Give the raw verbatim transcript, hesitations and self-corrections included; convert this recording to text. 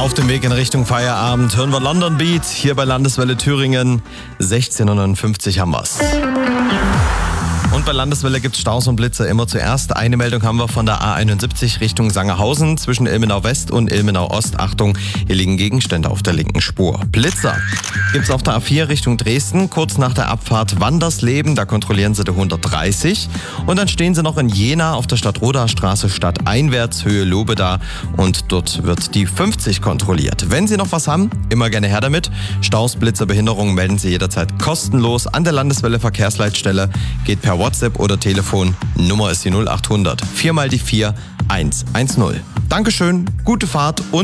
Auf dem Weg in Richtung Feierabend hören wir London Beat hier bei Landeswelle Thüringen. sechzehn Uhr neunundfünfzig haben wir's. Und bei Landeswelle gibt's Staus und Blitzer immer zuerst. Eine Meldung haben wir von der A einundsiebzig Richtung Sangerhausen zwischen Ilmenau West und Ilmenau Ost. Achtung, hier liegen Gegenstände auf der linken Spur. Blitzer gibt's auf der A vier Richtung Dresden, kurz nach der Abfahrt Wandersleben. Da kontrollieren sie die hundertdreißig. Und dann stehen sie noch in Jena auf der Stadtroda-Straße stadteinwärts, Höhe Lobeda. Und dort wird die fünfzig kontrolliert. Wenn Sie noch was haben, immer gerne her damit. Staus, Blitzer, Behinderungen melden Sie jederzeit kostenlos an der Landeswelle Verkehrsleitstelle. Geht per WhatsApp oder Telefon. Nummer ist die null acht hundert. Viermal die vier eins eins null. Dankeschön, gute Fahrt und